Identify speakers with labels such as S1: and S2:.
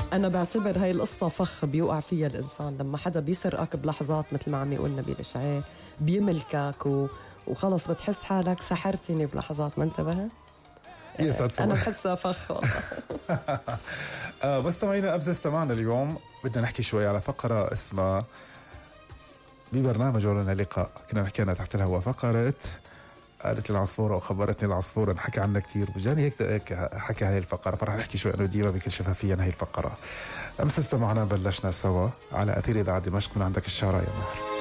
S1: أنا بعتبر هاي القصة فخ بيوقع فيها الإنسان لما حدا بيسرقك بلحظات مثل ما عم يقول نبيل الشعير، بيملكك وخلص بتحس حالك سحرتني بلحظات. ما انتبهت؟ أنا بحسها فخ والله.
S2: بس تماما قبل استمعنا اليوم بدنا نحكي شوي على فقرة اسمها ببرنامج ولنا لقاء كنا نحكي عنها تحت الهواء. فقرة قالت لي العصفورة وخبرتني العصفورة، نحكي عنها كتير وجاني هيك حكي عن هاي الفقرة، فرح نحكي شوي أنا وديما بكل شفافية عن هاي الفقرة. أمس استمعنا بلشنا سوا على أثير إذاعة دمشق من عندك الشارع يا مهر.